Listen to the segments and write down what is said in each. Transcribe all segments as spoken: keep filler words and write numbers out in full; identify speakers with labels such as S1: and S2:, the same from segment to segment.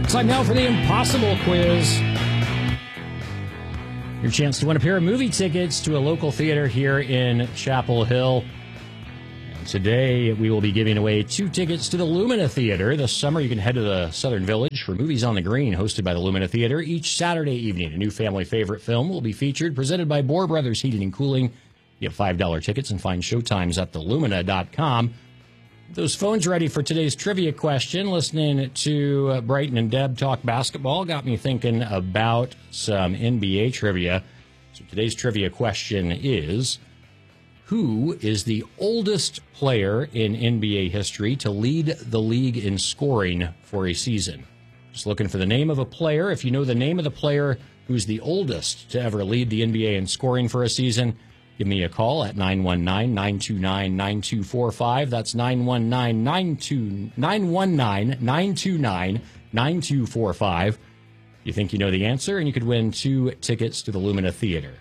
S1: Time now for the Impossible Quiz. Your chance to win a pair of movie tickets to a local theater here in Chapel Hill. And today we will be giving away two tickets to the Lumina Theater. This summer you can head to the Southern Village for Movies on the Green, hosted by the Lumina Theater. Each Saturday evening, a new family favorite film will be featured, presented by Bohr Brothers Heating and Cooling. You have five dollar tickets and find showtimes at the lumina dot com. Those phones ready for today's trivia question. Listening to uh, Brighton and Deb talk basketball got me thinking about some N B A trivia. So today's trivia question is, who is the oldest player in N B A history to lead the league in scoring for a season? Just looking for the name of a player. If you know the name of the player who's the oldest to ever lead the N B A in scoring for a season, give me a call at nine one nine, nine two nine, nine two four five. That's nine one nine, nine two nine, nine two nine, nine two four five. You think you know the answer, and you could win two tickets to the Lumina Theater.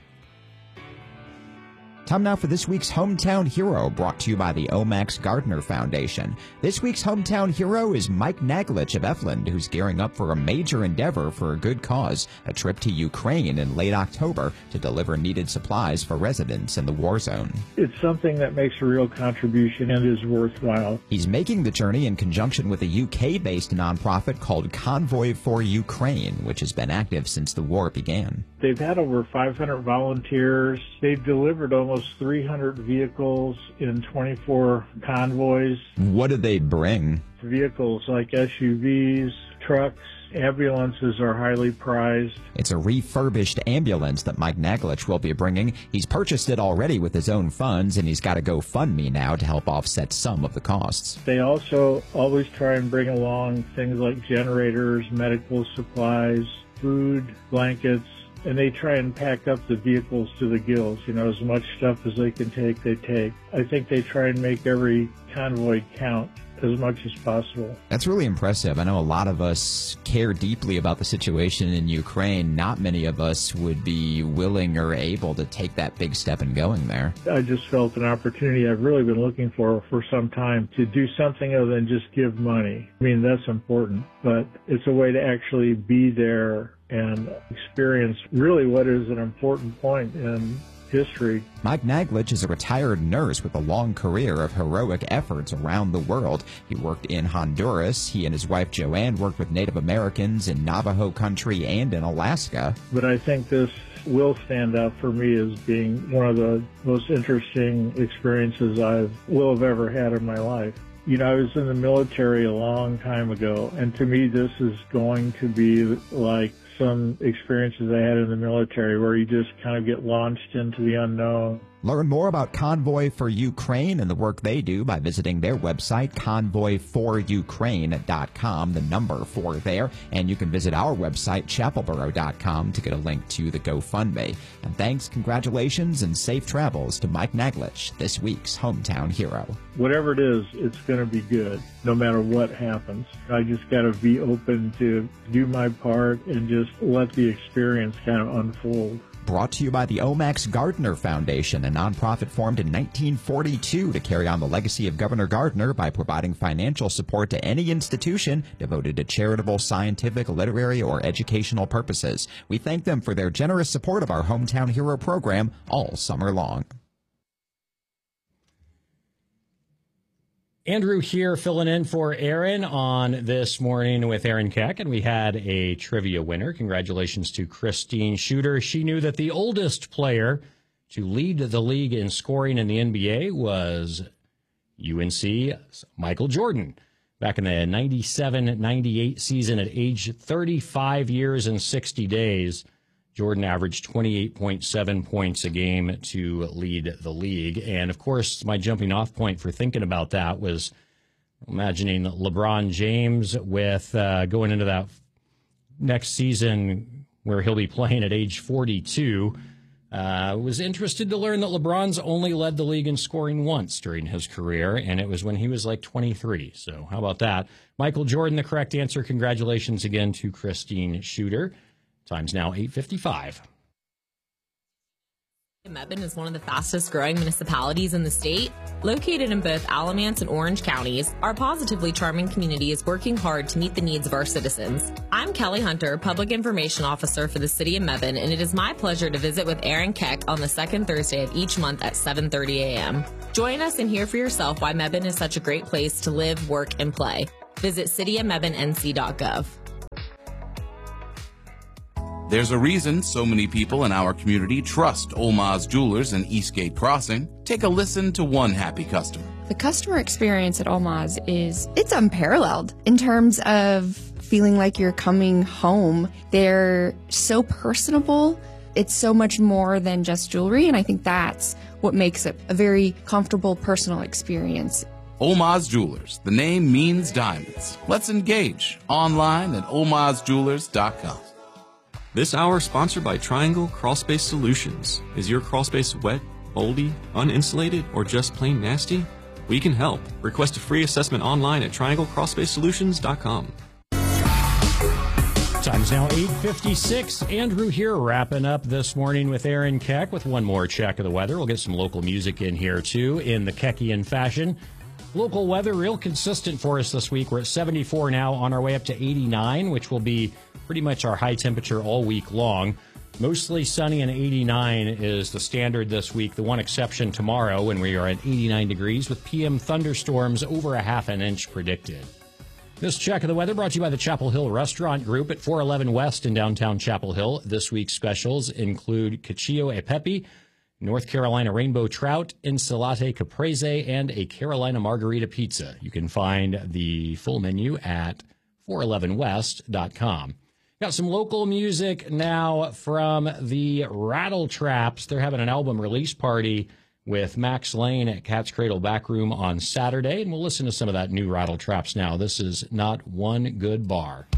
S2: Time now for this week's Hometown Hero, brought to you by the Omax Gardner Foundation. This week's Hometown Hero is Mike Naglich of Efland, who's gearing up for a major endeavor for a good cause, a trip to Ukraine in late October to deliver needed supplies for residents in the war zone.
S3: It's something that makes a real contribution and is worthwhile.
S2: He's making the journey in conjunction with a U K-based nonprofit called Convoy for Ukraine, which has been active since the war began.
S3: They've had over five hundred volunteers. They've delivered almost three hundred vehicles in twenty-four convoys.
S2: What do they bring?
S3: Vehicles like S U Vs, trucks, ambulances are highly prized.
S2: It's a refurbished ambulance that Mike Naglich will be bringing. He's purchased it already with his own funds, and he's got a GoFundMe now to help offset some of the costs.
S3: They also always try and bring along things like generators, medical supplies, food, blankets, and they try and pack up the vehicles to the gills. You know, as much stuff as they can take, they take. I think they try and make every convoy count as much as possible.
S2: That's really impressive. I know a lot of us care deeply about the situation in Ukraine. Not many of us would be willing or able to take that big step in going there.
S3: I just felt an opportunity I've really been looking for for some time to do something other than just give money. I mean, that's important, but it's a way to actually be there and experience really what is an important point in history.
S2: Mike Naglich is a retired nurse with a long career of heroic efforts around the world. He worked in Honduras. He and his wife Joanne worked with Native Americans in Navajo country and in Alaska.
S3: But I think this will stand out for me as being one of the most interesting experiences I will have ever had in my life. You know, I was in the military a long time ago, and to me this is going to be like some experiences I had in the military where you just kind of get launched into the unknown.
S2: Learn more about Convoy for Ukraine and the work they do by visiting their website, convoy for ukraine dot com, the number four there. And you can visit our website, chapelboro dot com, to get a link to the GoFundMe. And thanks, congratulations, and safe travels to Mike Naglich, this week's Hometown Hero.
S3: Whatever it is, it's going to be good, no matter what happens. I just got to be open to do my part and just let the experience kind of unfold.
S2: Brought to you by the Omax Gardner Foundation, a nonprofit formed in nineteen forty-two to carry on the legacy of Governor Gardner by providing financial support to any institution devoted to charitable, scientific, literary, or educational purposes. We thank them for their generous support of our Hometown Hero program all summer long.
S1: Andrew here filling in for Aaron on This Morning with Aaron Keck, and we had a trivia winner. Congratulations to Christine Shooter. She knew that the oldest player to lead the league in scoring in the N B A was U N C's Michael Jordan. Back in the ninety-seven ninety-eight season at age thirty-five years and sixty days, Jordan averaged twenty-eight point seven points a game to lead the league. And, of course, my jumping off point for thinking about that was imagining LeBron James with uh, going into that next season where he'll be playing at age forty-two. Uh, was interested to learn that LeBron's only led the league in scoring once during his career, and it was when he was like twenty-three. So how about that? Michael Jordan, the correct answer. Congratulations again to Christine Shooter. Time's now eight fifty-five.
S4: Mebane is one of the fastest growing municipalities in the state. Located in both Alamance and Orange counties, our positively charming community is working hard to meet the needs of our citizens. I'm Kelly Hunter, Public Information Officer for the City of Mebane, and it is my pleasure to visit with Aaron Keck on the second Thursday of each month at seven thirty a.m. Join us and hear for yourself why Mebane is such a great place to live, work, and play. Visit city of mebane n c dot gov.
S5: There's a reason so many people in our community trust Olmaz Jewelers in Eastgate Crossing. Take a listen to one happy customer.
S6: The customer experience at Olmaz is, it's unparalleled in terms of feeling like you're coming home. They're so personable. It's so much more than just jewelry, and I think that's what makes it a very comfortable, personal experience.
S5: Olmaz Jewelers. The name means diamonds. Let's engage online at olmaz jewelers dot com.
S7: This hour sponsored by Triangle Crawlspace Solutions. Is your crawlspace wet, moldy, uninsulated, or just plain nasty? We can help. Request a free assessment online at triangle crawlspace solutions dot com.
S1: Time's now eight fifty-six. Andrew here, wrapping up this morning with Aaron Keck with one more check of the weather. We'll get some local music in here, too, in the Keckian fashion. Local weather real consistent for us this week. We're at seventy-four now, on our way up to eighty-nine, which will be pretty much our high temperature all week long. Mostly sunny, and eighty-nine is the standard this week. The one exception tomorrow, when we are at eighty-nine degrees with P M thunderstorms over a half an inch predicted. This check of the weather brought to you by the Chapel Hill Restaurant Group at four eleven West in downtown Chapel Hill. This week's specials include Cacio e Pepe, North Carolina Rainbow Trout, Insalate Caprese, and a Carolina Margarita Pizza. You can find the full menu at four eleven west dot com. Got some local music now from the Rattle Traps. They're having an album release party with Max Lane at Cat's Cradle Backroom on Saturday, and we'll listen to some of that new Rattle Traps now. This is Not One Good Bar.